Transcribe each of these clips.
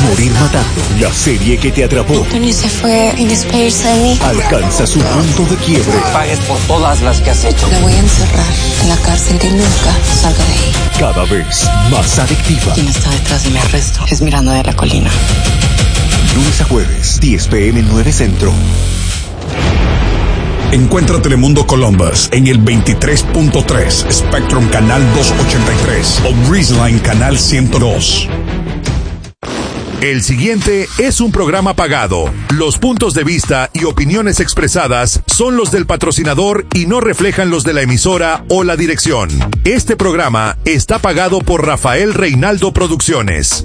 Morir matando, la serie que te atrapó, Tony se fue sin despedirse de mí. alcanza su punto de quiebre. Pagues por todas las que has hecho. La voy a encerrar en la cárcel que nunca salga de ahí. Cada vez más adictiva. Quien está detrás de mi arresto es Miranda de la Colina. Lunes a jueves, 10 p.m. 9 Centro. Encuentra Telemundo Columbus en el 23.3, Spectrum Canal 283 o Breezeline Canal 102. El siguiente es un programa pagado. Los puntos de vista y opiniones expresadas son los del patrocinador y no reflejan los de la emisora o la dirección. Este programa está pagado por Rafael Reinaldo Producciones.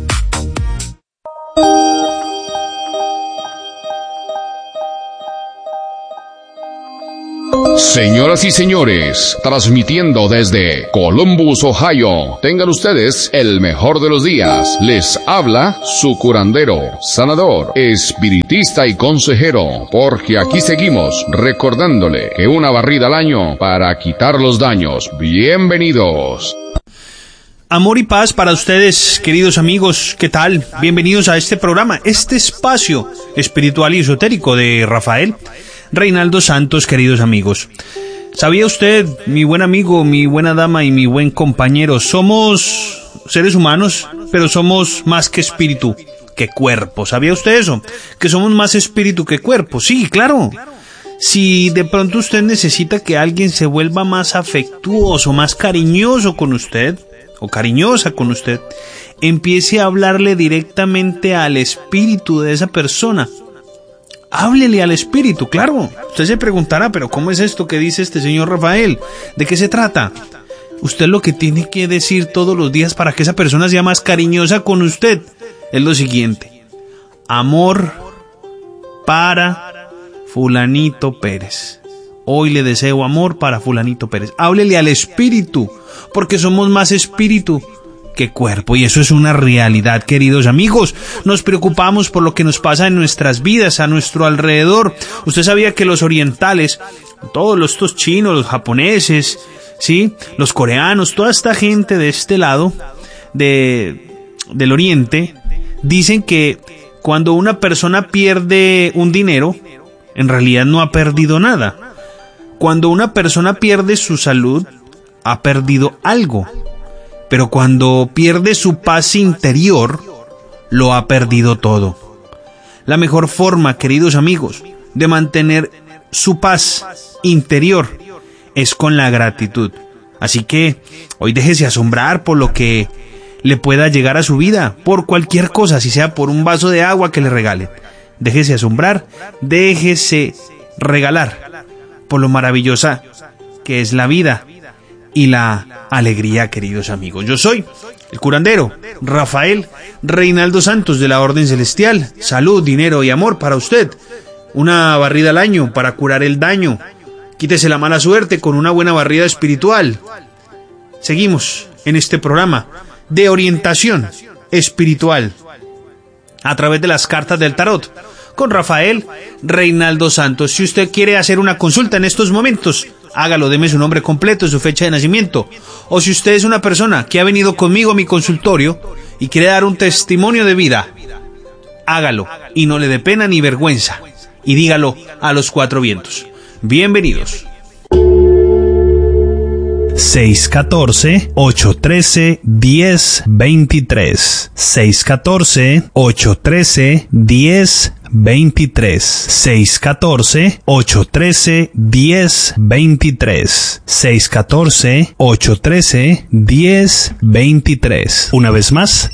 Señoras y señores, transmitiendo desde Columbus, Ohio, tengan ustedes el mejor de los días. Les habla su curandero, sanador, espiritista y consejero, porque aquí seguimos recordándole que una barrida al año para quitar los daños. Bienvenidos. Amor y paz para ustedes, queridos amigos, ¿qué tal? Bienvenidos a este programa, este espacio espiritual y esotérico de Rafael Reinaldo Santos, queridos amigos. ¿Sabía usted, mi buen amigo, mi buena dama y mi buen compañero, somos seres humanos, pero somos más que espíritu, que cuerpo? ¿Sabía usted eso? Que somos más espíritu que cuerpo. Sí, claro. Si de pronto usted necesita que alguien se vuelva más afectuoso, más cariñoso con usted, o cariñosa con usted, empiece a hablarle directamente al espíritu de esa persona. Háblele al espíritu, claro. Usted se preguntará, pero ¿cómo es esto que dice este señor Rafael? ¿De qué se trata? Usted lo que tiene que decir todos los días para que esa persona sea más cariñosa con usted es lo siguiente: amor para fulanito Pérez. Hoy le deseo amor para fulanito Pérez. Háblele al espíritu, porque somos más espíritu que cuerpo, y eso es una realidad, queridos amigos. Nos preocupamos por lo que nos pasa en nuestras vidas, a nuestro alrededor. Usted sabía que los orientales, todos estos chinos, los japoneses, ¿sí?, los coreanos, toda esta gente de este lado del oriente, dicen que cuando una persona pierde un dinero, en realidad no ha perdido nada. Cuando una persona pierde su salud, ha perdido algo. Pero cuando pierde su paz interior, lo ha perdido todo. La mejor forma, queridos amigos, de mantener su paz interior es con la gratitud. Así que hoy déjese asombrar por lo que le pueda llegar a su vida, por cualquier cosa, si sea por un vaso de agua que le regalen. Déjese asombrar, déjese regalar por lo maravillosa que es la vida y la alegría, queridos amigos. Yo soy el curandero Rafael Reinaldo Santos de la Orden Celestial. Salud, dinero y amor para usted. Una barrida al año para curar el daño. Quítese la mala suerte con una buena barrida espiritual. Seguimos en este programa de orientación espiritual a través de las cartas del tarot con Rafael Reinaldo Santos. Si usted quiere hacer una consulta en estos momentos, hágalo, deme su nombre completo, su fecha de nacimiento. O si usted es una persona que ha venido conmigo a mi consultorio y quiere dar un testimonio de vida, hágalo y no le dé pena ni vergüenza. Y dígalo a los cuatro vientos. Bienvenidos. 614-813-1023 614-813-1023 614-813-1023 614-813-1023. Una vez más,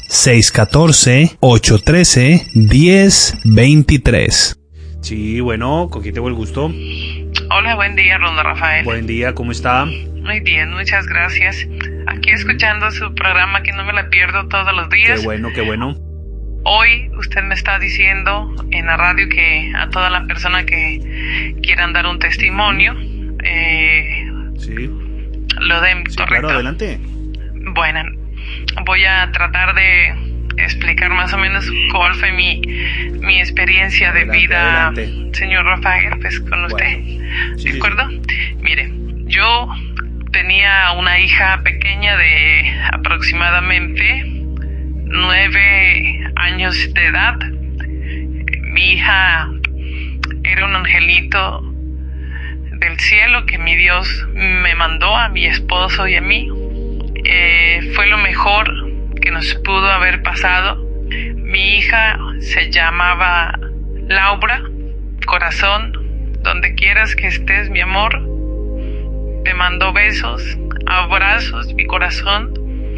614-813-1023. Sí, bueno, ¿con quién tengo el gusto? Hola, buen día, Ronda Rafael. Buen día, ¿cómo está? Muy bien, muchas gracias. Aquí escuchando su programa que no me la pierdo todos los días. Qué bueno, qué bueno. Hoy usted me está diciendo en la radio que a toda la persona que quieran dar un testimonio, sí, lo den, sí, ¿correcto? Claro, adelante. Bueno, voy a tratar de explicar más o menos cuál fue mi experiencia de vida, adelante. Señor Rafael, pues con usted. Sí, ¿De acuerdo? Sí. Mire, yo tenía una hija pequeña de aproximadamente 9 años de edad. Mi hija era un angelito del cielo que mi Dios me mandó a mi esposo y a mí. Fue lo mejor que nos pudo haber pasado. Mi hija se llamaba Laura. Corazón, donde quieras que estés, mi amor, te mando besos, abrazos, mi corazón.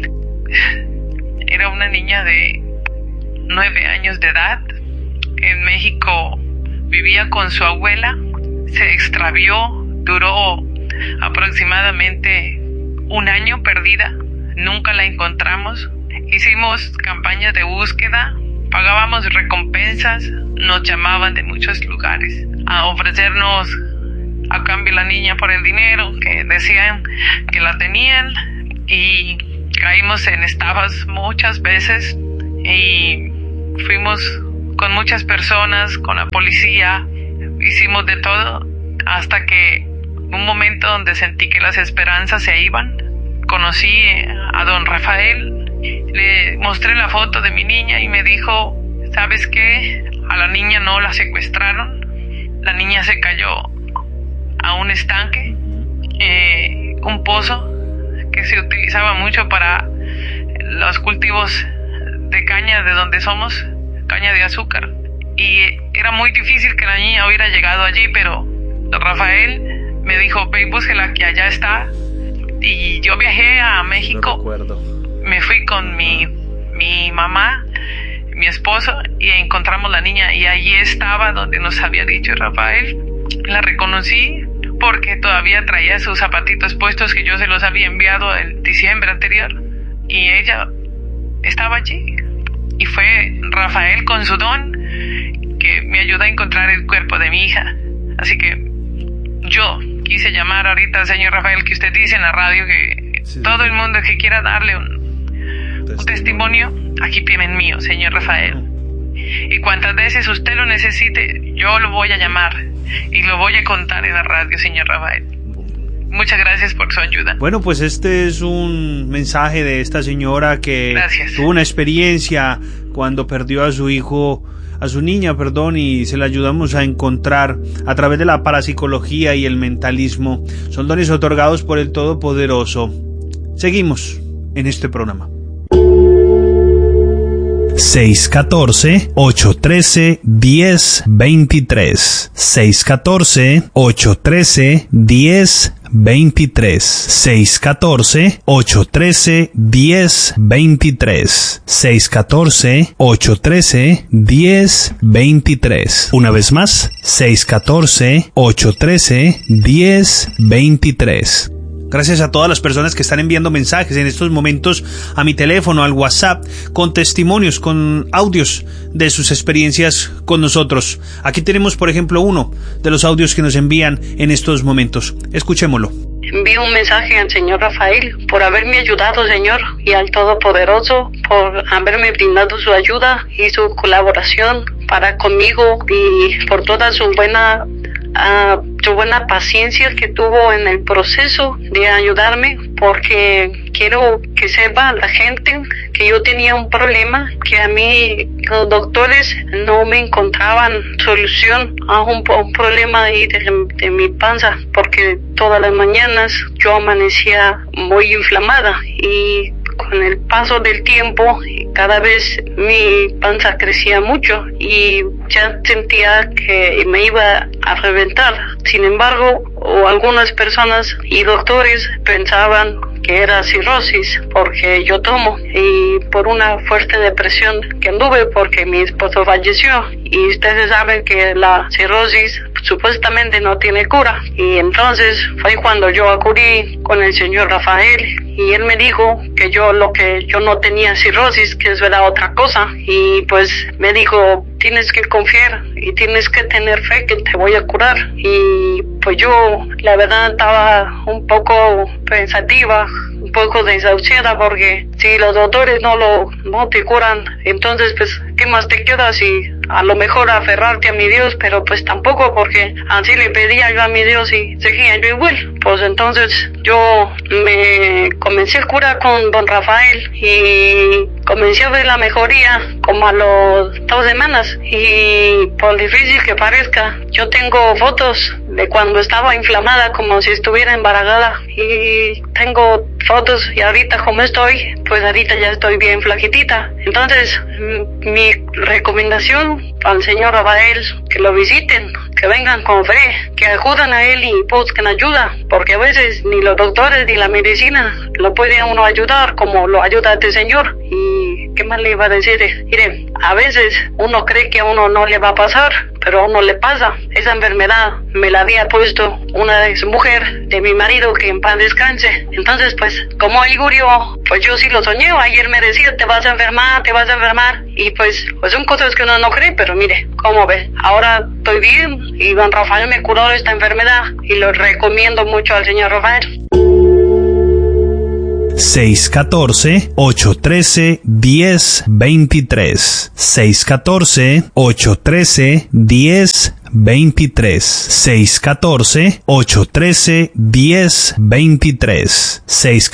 Era una niña de 9 años de edad. En México vivía con su abuela. Se extravió, duró aproximadamente 1 año perdida. Nunca la encontramos. Hicimos campañas de búsqueda, pagábamos recompensas, nos llamaban de muchos lugares a ofrecernos a cambio la niña por el dinero, que decían que la tenían, y caímos en estafas muchas veces y fuimos con muchas personas, con la policía, hicimos de todo hasta que un momento donde sentí que las esperanzas se iban. Conocí a don Rafael, le mostré la foto de mi niña y me dijo, ¿sabes qué? A la niña no la secuestraron, la niña se cayó a un estanque, un pozo que se utilizaba mucho para los cultivos de caña de donde somos, caña de azúcar, y era muy difícil que la niña hubiera llegado allí, pero Rafael me dijo, ve y búsquela que allá está. Y yo viajé a México, me fui con mi mamá, mi esposo, y encontramos la niña, y allí estaba donde nos había dicho Rafael. La reconocí porque todavía traía sus zapatitos puestos que yo se los había enviado el diciembre anterior, y ella estaba allí, y fue Rafael con su don que me ayudó a encontrar el cuerpo de mi hija. Así que yo quise llamar ahorita al señor Rafael, que usted dice en la radio que todo el mundo que quiera darle un testimonio, aquí tiene el mío, señor Rafael. Y cuantas veces usted lo necesite, yo lo voy a llamar y lo voy a contar en la radio, señor Rafael. Muchas gracias por su ayuda. Bueno, pues este es un mensaje de esta señora que tuvo una experiencia cuando perdió a su hijo, a su niña, y se la ayudamos a encontrar a través de la parapsicología y el mentalismo. Son dones otorgados por el Todopoderoso. Seguimos en este programa. 614-813-1023 614-813-1023 614-813-1023 614-813-1023. Una vez más, 614-813-1023. Gracias a todas las personas que están enviando mensajes en estos momentos a mi teléfono, al WhatsApp, con testimonios, con audios de sus experiencias con nosotros. Aquí tenemos, por ejemplo, uno de los audios que nos envían en estos momentos. Escuchémoslo. Envío un mensaje al señor Rafael por haberme ayudado, señor, y al Todopoderoso por haberme brindado su ayuda y su colaboración para conmigo, y por toda su buena paciencia que tuvo en el proceso de ayudarme, porque quiero que sepa la gente que yo tenía un problema, que a mí los doctores no me encontraban solución a un problema ahí de mi panza, porque todas las mañanas yo amanecía muy inflamada, y con el paso del tiempo cada vez mi panza crecía mucho y ya sentía que me iba a reventar. Sin embargo, algunas personas y doctores pensaban que era cirrosis porque yo tomo, y por una fuerte depresión que anduve porque mi esposo falleció, y ustedes saben que la cirrosis supuestamente no tiene cura. Y entonces fue cuando yo acudí con el señor Rafael, y él me dijo que yo no tenía cirrosis, que eso era otra cosa, y pues me dijo, tienes que confiar y tienes que tener fe que te voy a curar. Y pues yo la verdad estaba un poco pensativa, un poco desahuciada, porque si los doctores no te curan, entonces pues ¿qué más te queda si a lo mejor aferrarte a mi Dios, pero pues tampoco, porque así le pedía yo a mi Dios y seguía yo igual. Pues entonces yo me comencé a curar con don Rafael y comencé a ver la mejoría como a las 2 semanas, y por difícil que parezca, yo tengo fotos de cuando estaba inflamada como si estuviera embarazada, y tengo fotos, y ahorita como estoy, pues ahorita ya estoy bien flaquitita. Entonces mi recomendación al señor Rafael, que lo visiten, que vengan con fe, que acudan a él y busquen ayuda, porque a veces ni los doctores ni la medicina lo puede a uno ayudar como lo ayuda este señor. Y qué más le iba a decir, miren, a veces uno cree que a uno no le va a pasar, pero a uno le pasa. Esa enfermedad me la había puesto una ex mujer de mi marido, que en paz descanse. Entonces pues como él murió, pues yo sí lo soñé. Ayer me decía, te vas a enfermar, y pues son cosas que uno no cree, pero mire, ¿cómo ve? Ahora estoy bien y don Rafael me curó de esta enfermedad y lo recomiendo mucho al señor Rafael. 614-813-1023. 614-813-1023. 614-813-1023.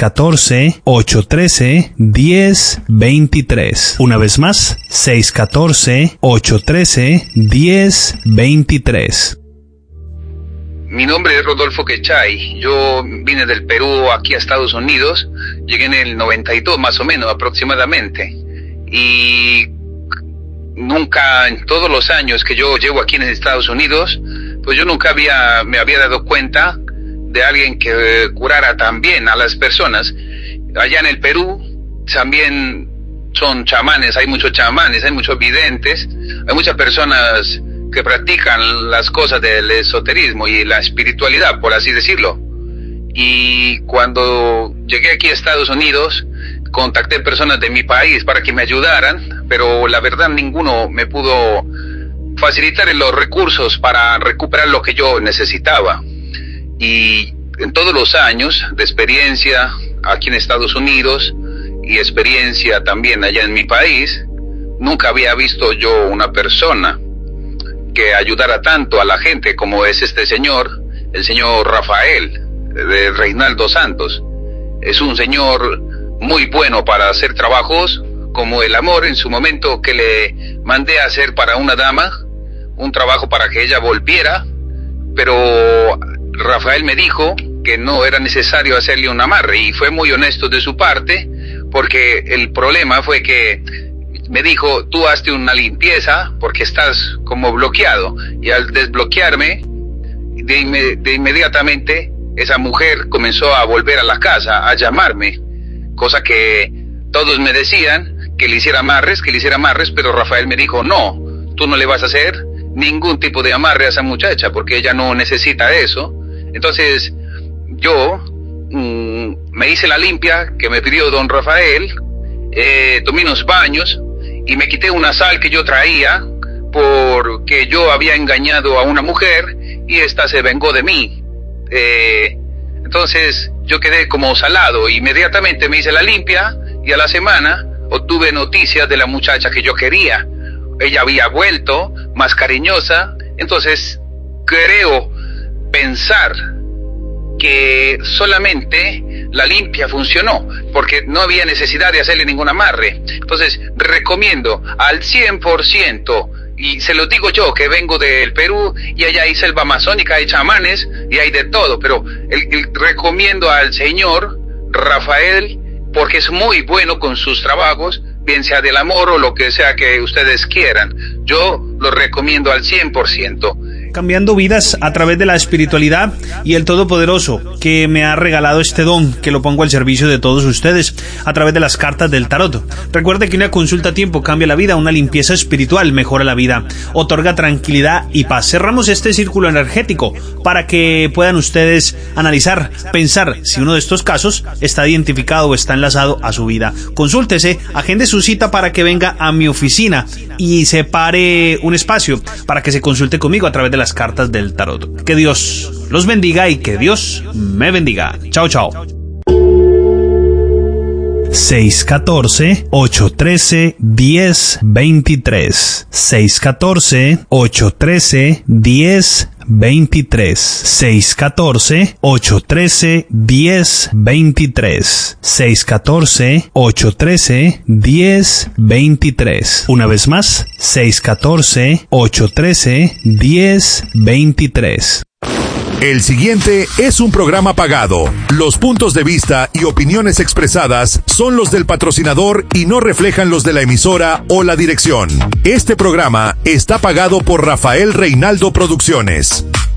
614-813-1023. Una vez más, 614-813-1023. Mi nombre es Rodolfo Quechay. Yo vine del Perú aquí a Estados Unidos. Llegué en el 92 más o menos aproximadamente. Y nunca, en todos los años que yo llevo aquí en Estados Unidos, pues yo nunca me había dado cuenta de alguien que curara tan bien a las personas. Allá en el Perú también son chamanes, hay muchos chamanes, hay muchos videntes, hay muchas personas que practican las cosas del esoterismo y la espiritualidad, por así decirlo. Y cuando llegué aquí a Estados Unidos, contacté personas de mi país para que me ayudaran, pero la verdad ninguno me pudo facilitar los recursos para recuperar lo que yo necesitaba. Y en todos los años de experiencia aquí en Estados Unidos y experiencia también allá en mi país, nunca había visto yo una persona que ayudara tanto a la gente como es este señor, el señor Rafael, de Reinaldo Santos. Es un señor muy bueno para hacer trabajos como el amor en su momento, que le mandé a hacer para una dama un trabajo para que ella volviera, pero Rafael me dijo que no era necesario hacerle un amarre, y fue muy honesto de su parte, porque el problema fue que me dijo, tú hazte una limpieza porque estás como bloqueado. Y al desbloquearme, de inmediatamente esa mujer comenzó a volver a la casa, a llamarme, cosa que todos me decían que le hiciera amarres, pero Rafael me dijo, no, tú no le vas a hacer ningún tipo de amarre a esa muchacha porque ella no necesita eso. Entonces yo me hice la limpia que me pidió don Rafael, tomé unos baños y me quité una sal que yo traía porque yo había engañado a una mujer y esta se vengó de mí. Entonces yo quedé como salado. Inmediatamente me hice la limpia y a la semana obtuve noticias de la muchacha que yo quería. Ella había vuelto más cariñosa. Entonces creo pensar que solamente la limpia funcionó, porque no había necesidad de hacerle ningún amarre. Entonces recomiendo al 100%, y se lo digo yo que vengo del Perú y allá hay selva amazónica, hay chamanes y hay de todo, pero recomiendo al señor Rafael porque es muy bueno con sus trabajos, bien sea del amor o lo que sea que ustedes quieran. Yo lo recomiendo al 100%. Cambiando vidas a través de la espiritualidad y el Todopoderoso, que me ha regalado este don, que lo pongo al servicio de todos ustedes a través de las cartas del tarot. Recuerde que una consulta a tiempo cambia la vida, una limpieza espiritual mejora la vida, otorga tranquilidad y paz. Cerramos este círculo energético para que puedan ustedes analizar, pensar si uno de estos casos está identificado o está enlazado a su vida. Consúltese, agende su cita para que venga a mi oficina y separe un espacio para que se consulte conmigo a través de las cartas del tarot. Que Dios los bendiga y que Dios me bendiga. Chao, chao. 614-813-1023. 614-813-1023. 614-813-1023. 614-813-1023. Una vez más, 614-813-1023. El siguiente es un programa pagado. Los puntos de vista y opiniones expresadas son los del patrocinador y no reflejan los de la emisora o la dirección. Este programa está pagado por Rafael Reinaldo Producciones.